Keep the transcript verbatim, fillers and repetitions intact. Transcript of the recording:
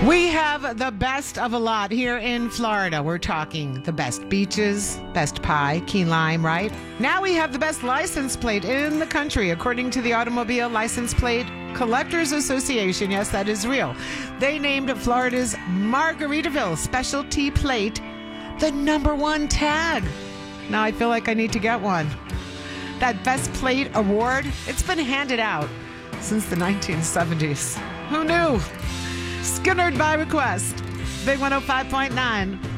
We have the best of a lot here in Florida. We're talking the best beaches, best pie, key lime, right? Now we have the best license plate in the country, according to the Automobile License Plate Collectors Association. Yes, that is real. They named Florida's Margaritaville Specialty Plate the number one tag. Now I feel like I need to get one. That Best Plate award, it's been handed out since the nineteen seventies. Who knew? Skinnered by request. Big one oh five point nine.